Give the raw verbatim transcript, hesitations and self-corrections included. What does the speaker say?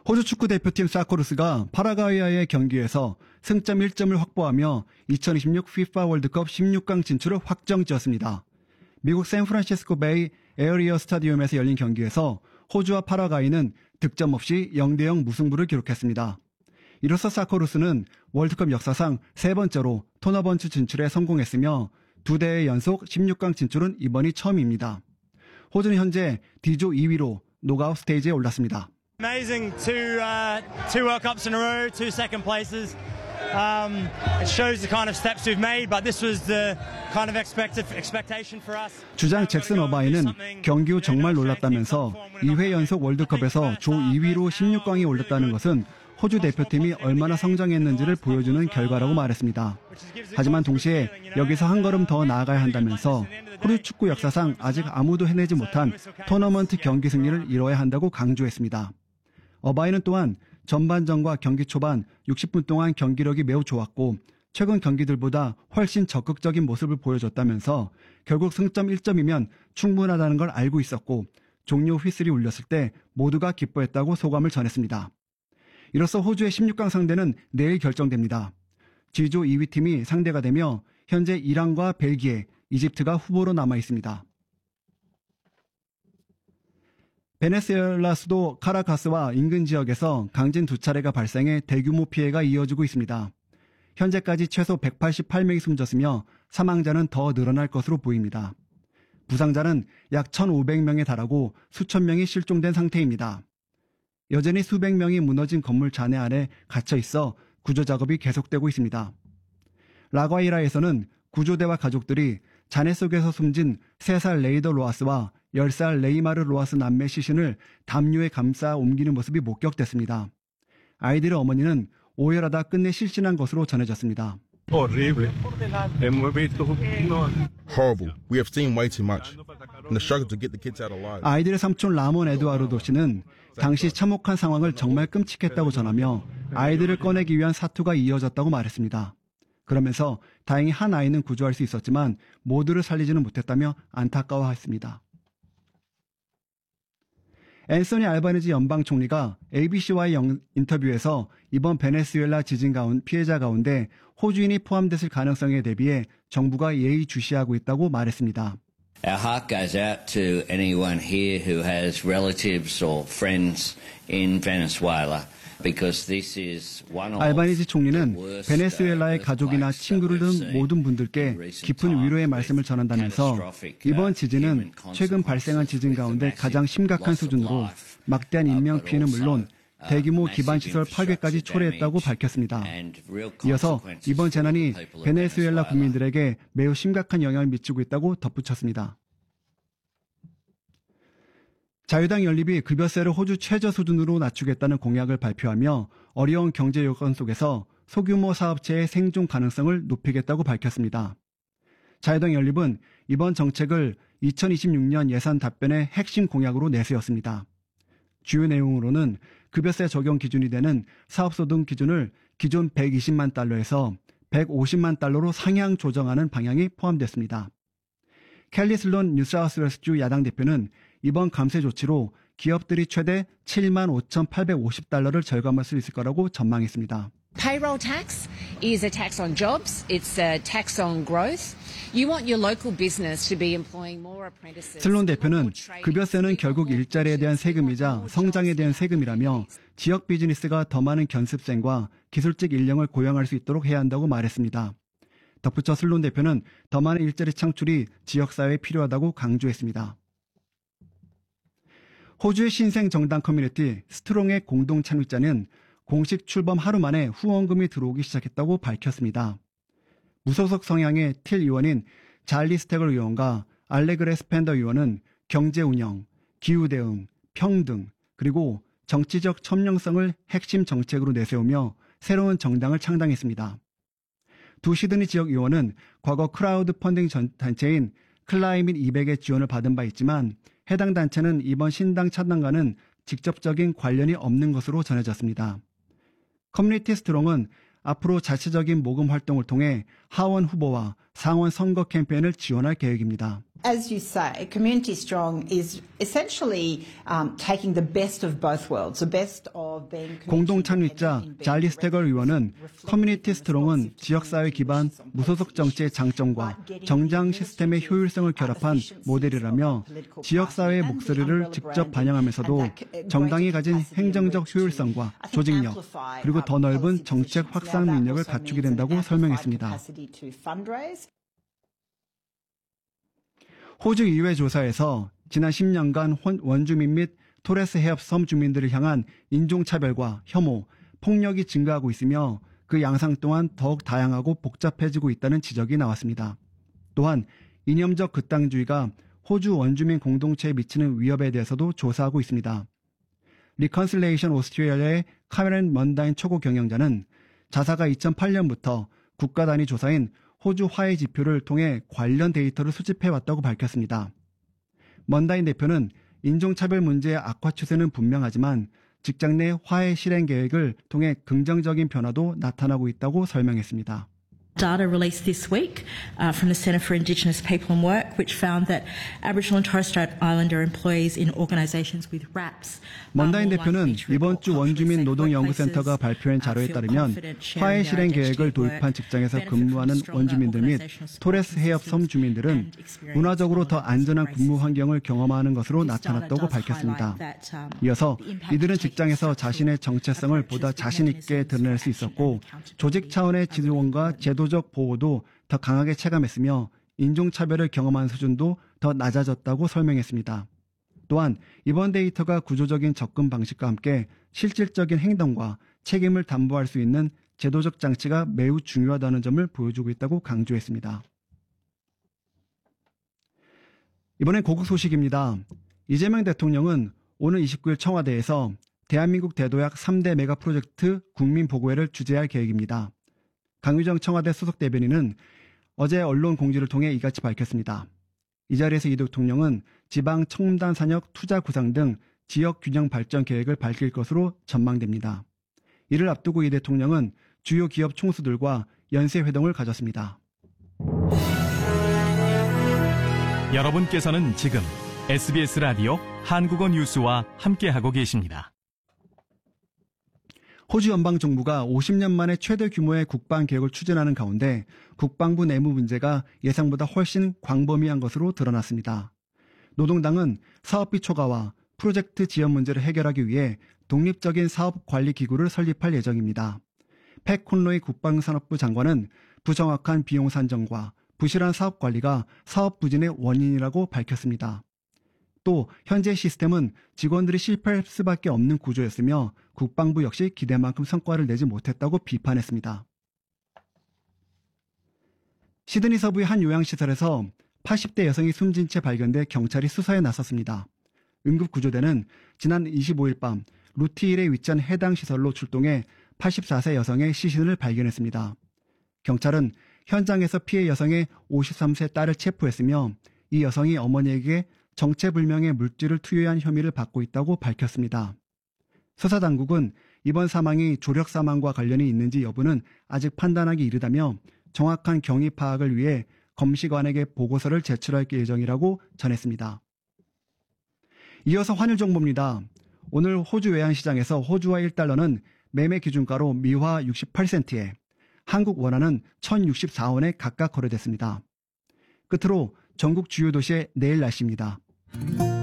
호주 축구 대표팀 사코루스가 파라과이와의 경기에서 승점 일 점을 확보하며 이천이십육 피파 월드컵 십육 강 진출을 확정지었습니다. 미국 샌프란시스코 베이 에어리어 스타디움에서 열린 경기에서 호주와 파라과이는 득점 없이 영 대 영 무승부를 기록했습니다. 이로써 사코루스는 월드컵 역사상 세 번째로 토너먼트 진출에 성공했으며 두 대회 연속 십육 강 진출은 이번이 처음입니다. 호주는 현재 D조 이 위로 노크아웃 스테이지에 올랐습니다. Amazing, two uh, two World Cups in a row, two second places. Um, it shows the kind of steps we've made, but this was the kind of expected expectation for us. 주장 잭슨 어바이는 경기 후 정말 놀랐다면서 이 회 연속 월드컵에서 조 이 위로 십육 강에 올랐다는 것은 호주 대표팀이 얼마나 성장했는지를 보여주는 결과라고 말했습니다. 하지만 동시에 여기서 한 걸음 더 나아가야 한다면서 호주 축구 역사상 아직 아무도 해내지 못한 토너먼트 경기 승리를 이뤄야 한다고 강조했습니다. 어바이는 또한 전반전과 경기 초반 육십 분 동안 경기력이 매우 좋았고 최근 경기들보다 훨씬 적극적인 모습을 보여줬다면서 결국 승점 일 점이면 충분하다는 걸 알고 있었고 종료 휘슬이 울렸을 때 모두가 기뻐했다고 소감을 전했습니다. 이로써 호주의 십육 강 상대는 내일 결정됩니다. G조 이 위 팀이 상대가 되며 현재 이란과 벨기에, 이집트가 후보로 남아 있습니다. 베네수엘라 수도 카라카스와 인근 지역에서 강진 두 차례가 발생해 대규모 피해가 이어지고 있습니다. 현재까지 최소 백팔십팔 명이 숨졌으며 사망자는 더 늘어날 것으로 보입니다. 부상자는 약 천오백 명에 달하고 수천 명이 실종된 상태입니다. 여전히 수백 명이 무너진 건물 잔해 아래 갇혀 있어 구조 작업이 계속되고 있습니다. 라과이라에서는 구조대와 가족들이 잔해 속에서 숨진 세 살 레이더 로아스와 열 살 레이마르 로아스 남매 시신을 담요에 감싸 옮기는 모습이 목격됐습니다. 아이들의 어머니는 오열하다 끝내 실신한 것으로 전해졌습니다. Horrible. Hemos visto Horrible. We have seen way too much. And the struggle to get the kids out alive. 아이들의 삼촌 라몬 에두아르도 씨는 당시 참혹한 상황을 정말 끔찍했다고 전하며 아이들을 꺼내기 위한 사투가 이어졌다고 말했습니다. 그러면서 다행히 한 아이는 구조할 수 있었지만 모두를 살리지는 못했다며 안타까워했습니다. 앤소니 알바니지 연방 총리가 에이비씨와의 인터뷰에서 이번 베네수엘라 지진 가운 피해자 가운데 호주인이 포함됐을 가능성에 대비해 정부가 예의주시하고 있다고 말했습니다. Our heart goes out to anyone here who has relatives or friends in Venezuela. Because this is one of 알바니지 총리는 베네수엘라의 가족이나 친구를 둔 모든 분들께 깊은 위로의 말씀을 전한다면서 이번 지진은 최근 발생한 지진 가운데 가장 심각한 수준으로 막대한 인명 피해는 물론 대규모 기반시설 파괴까지 초래했다고 밝혔습니다. 이어서 이번 재난이 베네수엘라 국민들에게 매우 심각한 영향을 미치고 있다고 덧붙였습니다. 자유당 연립이 급여세를 호주 최저 수준으로 낮추겠다는 공약을 발표하며 어려운 경제 여건 속에서 소규모 사업체의 생존 가능성을 높이겠다고 밝혔습니다. 자유당 연립은 이번 정책을 이천이십육 년 예산 답변의 핵심 공약으로 내세웠습니다. 주요 내용으로는 급여세 적용 기준이 되는 사업소득 기준을 기존 백이십만 달러에서 백오십만 달러로 상향 조정하는 방향이 포함됐습니다. 켈리 슬론 뉴사우스웨일스주 야당 대표는 이번 감세 조치로 기업들이 최대 칠만 오천팔백오십 달러를 절감할 수 있을 거라고 전망했습니다. Payroll tax is a tax on jobs. It's a tax on growth. You want your local business to be employing more apprentices. 슬론 대표는 급여세는 결국 일자리에 대한 세금이자 성장에 대한 세금이라며 지역 비즈니스가 더 많은 견습생과 기술직 인력을 고용할 수 있도록 해야 한다고 말했습니다. 덧붙여 슬론 대표는 더 많은 일자리 창출이 지역사회에 필요하다고 강조했습니다. 호주의 신생 정당 커뮤니티 스트롱의 공동 창립자는 공식 출범 하루 만에 후원금이 들어오기 시작했다고 밝혔습니다. 무소속 성향의 틸 의원인 잘리 스태걸 의원과 알레그레 스펜더 의원은 경제 운영, 기후 대응, 평등, 그리고 정치적 점령성을 핵심 정책으로 내세우며 새로운 정당을 창당했습니다. 두 시드니 지역 의원은 과거 크라우드 펀딩 단체인 클라이밋 이백의 지원을 받은 바 있지만 해당 단체는 이번 신당 창당과는 직접적인 관련이 없는 것으로 전해졌습니다. 커뮤니티 스트롱은 앞으로 자체적인 모금 활동을 통해 하원 후보와 상원 선거 캠페인을 지원할 계획입니다. As you say, Community Strong is essentially um, taking the best of both worlds, the best of being 공동 창립자 잘리 스테걸 의원은 커뮤니티 스트롱은 지역사회 기반 무소속 정치의 장점과 정당 시스템의 효율성을 결합한 모델이라며 지역사회의 목소리를 직접 반영하면서도 정당이 가진 행정적 효율성과 조직력, 그리고 더 넓은 정책 확산 능력을 갖추게 된다고 설명했습니다. 호주 의회 조사에서 지난 십 년간 원주민 및 토레스 해협 섬 주민들을 향한 인종차별과 혐오, 폭력이 증가하고 있으며 그 양상 또한 더욱 다양하고 복잡해지고 있다는 지적이 나왔습니다. 또한 이념적 극단주의가 호주 원주민 공동체에 미치는 위협에 대해서도 조사하고 있습니다. 리컨실레이션 오스트레일리아의 카메론 먼다인 초고 경영자는 자사가 이천팔 년부터 국가 단위 조사인 호주 화해 지표를 통해 관련 데이터를 수집해왔다고 밝혔습니다. 먼다인 대표는 인종차별 문제의 악화 추세는 분명하지만 직장 내 화해 실행 계획을 통해 긍정적인 변화도 나타나고 있다고 설명했습니다. Data released this week uh, from the Centre for Indigenous People and Work, which found that Aboriginal and Torres Strait Islander employees in organisations with RAPs. 먼다인 대표는 이번 주 원주민 노동연구센터가 발표한 자료에 따르면 화해 실행 계획을 도입한 직장에서 근무하는 원주민들 및 토레스 해협 섬 주민들은 문화적으로 더 안전한 근무 환경을 경험하는 것으로 나타났다고 밝혔습니다. 이어서 이들은 직장에서 자신의 정체성을 보다 자신 있게 드러낼 수 있었고 조직 차원의 지원과 제도 적 보호도 더 강하게 체감했으며 인종차별을 경험한 수준도 더 낮아졌다고 설명했습니다. 또한 이번 데이터가 구조적인 접근 방식과 함께 실질적인 행동과 책임을 담보할 수 있는 제도적 장치가 매우 중요하다는 점을 보여주고 있다고 강조했습니다. 이번엔 고국 소식입니다. 이재명 대통령은 오늘 이십구 일 청와대에서 대한민국 대도약 삼 대 메가 프로젝트 국민보고회를 주재할 계획입니다. 강유정 청와대 수석 대변인은 어제 언론 공지를 통해 이같이 밝혔습니다. 이 자리에서 이 대통령은 지방 첨단 산업 투자 구상 등 지역 균형 발전 계획을 밝힐 것으로 전망됩니다. 이를 앞두고 이 대통령은 주요 기업 총수들과 연쇄 회동을 가졌습니다. 여러분께서는 지금 에스비에스 라디오 한국어 뉴스와 함께하고 계십니다. 호주 연방정부가 오십 년 만에 최대 규모의 국방개혁을 추진하는 가운데 국방부 내부 문제가 예상보다 훨씬 광범위한 것으로 드러났습니다. 노동당은 사업비 초과와 프로젝트 지연 문제를 해결하기 위해 독립적인 사업관리기구를 설립할 예정입니다. 팩 콘로이 국방산업부 장관은 부정확한 비용 산정과 부실한 사업관리가 사업 부진의 원인이라고 밝혔습니다. 또 현재 시스템은 직원들이 실패할 수밖에 없는 구조였으며 국방부 역시 기대만큼 성과를 내지 못했다고 비판했습니다. 시드니 서부의 한 요양시설에서 팔십 대 여성이 숨진 채 발견돼 경찰이 수사에 나섰습니다. 응급구조대는 지난 이십오 일 밤 루티힐에 위치한 해당 시설로 출동해 팔십사 세 여성의 시신을 발견했습니다. 경찰은 현장에서 피해 여성의 오십삼 세 딸을 체포했으며 이 여성이 어머니에게 정체불명의 물질을 투여한 혐의를 받고 있다고 밝혔습니다. 수사당국은 이번 사망이 조력 사망과 관련이 있는지 여부는 아직 판단하기 이르다며 정확한 경위 파악을 위해 검시관에게 보고서를 제출할 예정이라고 전했습니다. 이어서 환율 정보입니다. 오늘 호주 외환시장에서 호주화 일 달러는 매매 기준가로 미화 육십팔 센트에 한국 원화는 천육십사 원에 각각 거래됐습니다. 끝으로 전국 주요 도시의 내일 날씨입니다.